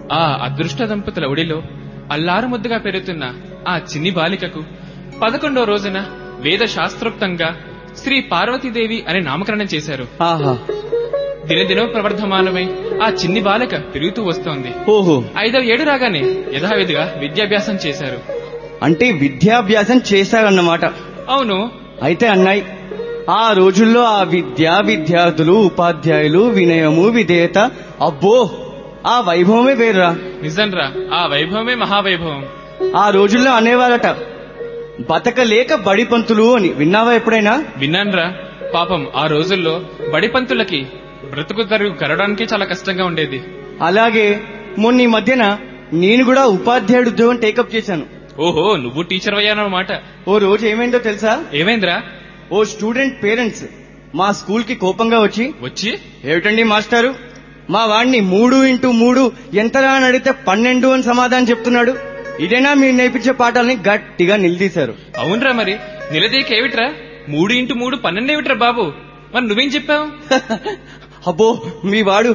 ఆ అదృష్ట దంపతుల ఒడిలో అల్లారు ముద్దుగా పెరుగుతున్న ఆ చిన్ని బాలికకు 11వ రోజున వేద శాస్త్రోక్తంగా శ్రీ పార్వతీదేవి అని నామకరణం చేశారు. దినదినం ప్రవర్ధమానమై ఆ చిన్ని బాలిక పెరుగుతూ వస్తోంది. 5వ ఏడు రాగానే యథావిధిగా విద్యాభ్యాసం చేశారు. అంటే విద్యాభ్యాసం చేశారన్నమాట. అవును. అయితే అన్నాయి, ఆ రోజుల్లో ఆ విద్యార్థులు, ఉపాధ్యాయులు, వినయము, విధేయత, అబ్బో ఆ వైభవమే వేర్రా. నిజంరా, ఆ వైభవమే మహావైభవం. ఆ రోజుల్లో అనేవారట, బతకలేక బడిపంతులు అని. విన్నావా ఎప్పుడైనా? విన్నాన్రా. పాపం ఆ రోజుల్లో బడిపంతులకి బ్రతుకు తరుగు కరడానికి చాలా కష్టంగా ఉండేది. అలాగే మొన్న మధ్యన నేను కూడా ఉపాధ్యాయుడు ఉద్యోగం టేకప్ చేశాను. ఓహో, నువ్వు టీచర్ అయ్యానమాట. ఓ రోజు ఏమైందో తెలుసా? ఏమైందిరా? ఓ స్టూడెంట్ పేరెంట్స్ మా స్కూల్ కి కోపంగా వచ్చి ఏమిటండి మాస్టారు, మా వాడిని 3x3 ఎంతరా అని అడిగితే 12 అని సమాధానం చెప్తున్నాడు, ఇదేనా మీరు నేర్పించే పాఠాలని గట్టిగా నిలదీశారు. అవునరా, మరి నిలదీకేవిట్రా? 3x3 12 ఏమిట్రా బాబు? మరి నువ్వేం చెప్పావు? అబ్బో, మీ వాడు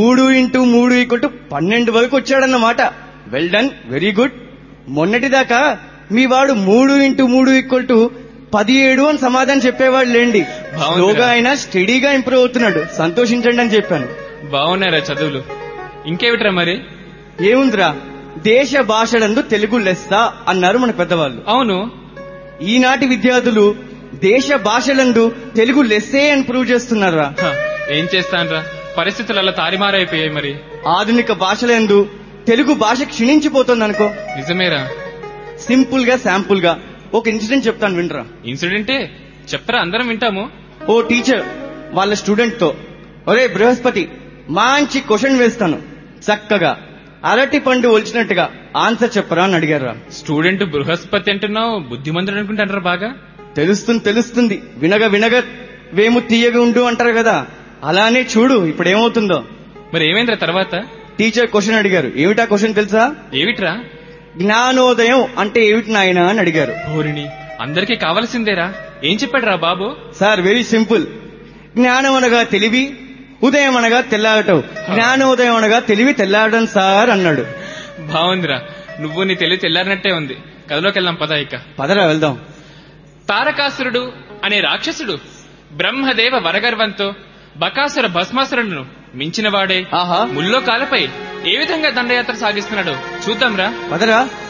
3x3 12 వరకు వచ్చాడన్నమాట. Well done, very good. మొన్నటిదాకా మీ వాడు 3x3 17 అని సమాధానం చెప్పేవాడు లేండి. స్లోగా అయినా స్టడీగా ఇంప్రూవ్ అవుతున్నాడు, సంతోషించండి అని చెప్పాను. బాగున్నారా చదువులు? ఇంకేమిట్రా మరి? ఏముందిరా, దేశ భాషలందు తెలుగు లెస్స అన్నారు మన పెద్దవాళ్ళు. అవును. ఈనాటి విద్యార్థులు దేశ భాషలందు తెలుగు లెస్సే అని ప్రూవ్ చేస్తున్నారా? ఏం చేస్తాన్రా, పరిస్థితులు అలా తారిమారైపోయాయి. మరి ఆధునిక భాషలందు తెలుగు భాష క్షీణించిపోతుంది అనుకో. నిజమేరా. సింపుల్ గా శాంపుల్ గా ఒక ఇన్సిడెంట్ చెప్తాను, వినరా. ఇన్సిడెంటే చెప్పరా, అందరం వింటాము. ఓ టీచర్ వాళ్ళ స్టూడెంట్ తో, ఒరే బృహస్పతి, మంచి క్వశ్చన్ వేస్తాను, చక్కగా అరటి పండు ఒలిచినట్టుగా ఆన్సర్ చెప్పరా అని అడిగారా. స్టూడెంట్ బృహస్పతి అంటున్నావు, బుద్ధిమంతుడు అనుకుంటారా? బాగా తెలుస్తుంది. వినగ వేము తీయగా ఉండు అంటారు కదా, అలానే చూడు ఇప్పుడేమవుతుందో. మరి ఏమైందిరా తర్వాత? టీచర్ క్వశ్చన్ అడిగారు. ఏమిటా క్వశ్చన్ తెలుసా? ఏమిట్రా? జ్ఞానోదయం అంటే ఏమిటి నాయనా అని అడిగారు. ఓరిని, అందరికీ కావాల్సిందేరా. ఏం చెప్పాడు రా బాబు? Sir, very simple. జ్ఞానం అనగా తెలివి, ఉదయం అనగా తెల్లారటం, జ్ఞానోదయం అనగా తెలివి తెల్లారడం సార్ అన్నాడు. బాగుందిరా, నువ్వు నీ తెలివి తెల్లారినట్టే ఉంది. కథలోకి వెళ్దాం పద. ఇక పదరా వెళ్దాం. తారకాసురుడు అనే రాక్షసుడు బ్రహ్మదేవ వరగర్వంతో బకాసుర భస్మాసురుడును మించినవాడే ముల్లోకాలపై ఏ విధంగా దండయాత్ర సాగిస్తున్నాడో చూద్దాంరా. పదరా.